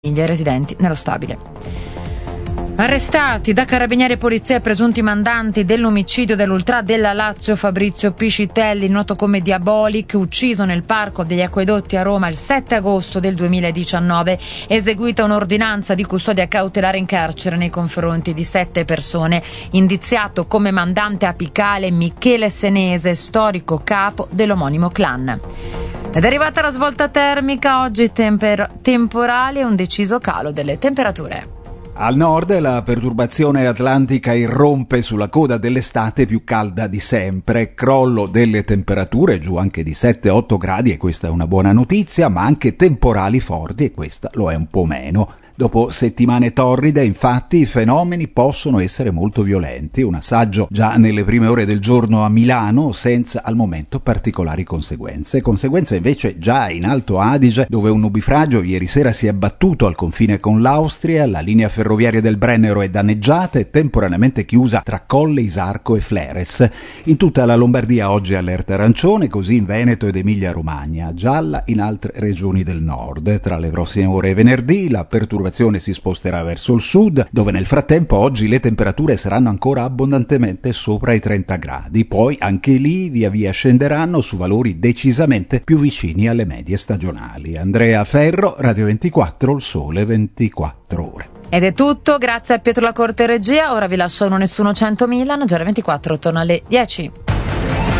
famiglie residenti nello stabile. Arrestati da carabinieri e polizia presunti mandanti dell'omicidio dell'ultra della Lazio Fabrizio Piscitelli, noto come Diabolic, ucciso nel Parco degli Acquedotti a Roma il 7 agosto del 2019. Eseguita un'ordinanza di custodia cautelare in carcere nei confronti di 7 persone. Indiziato come mandante apicale Michele Senese, storico capo dell'omonimo clan. Ed è arrivata la svolta termica, oggi temporale e un deciso calo delle temperature. Al nord la perturbazione atlantica irrompe sulla coda dell'estate più calda di sempre, crollo delle temperature giù anche di 7-8 gradi e questa è una buona notizia, ma anche temporali forti e questa lo è un po' meno. Dopo settimane torride, infatti, i fenomeni possono essere molto violenti. Un assaggio già nelle prime ore del giorno a Milano, senza al momento particolari conseguenze. Conseguenze invece già in Alto Adige, dove un nubifragio ieri sera si è abbattuto al confine con l'Austria, la linea ferroviaria del Brennero è danneggiata e temporaneamente chiusa tra Colle Isarco e Fleres. In tutta la Lombardia oggi allerta arancione, così in Veneto ed Emilia-Romagna, gialla in altre regioni del nord. Tra le prossime ore e venerdì la perturbazione si sposterà verso il sud, dove nel frattempo oggi le temperature saranno ancora abbondantemente sopra i 30 gradi, poi anche lì via via scenderanno su valori decisamente più vicini alle medie stagionali. Andrea Ferro, Radio 24, il sole 24 ore. Ed è tutto, grazie a Pietro La Corte regia, ora vi lascio uno Nessuno 100 Milan, Giorno 24 torna alle 10.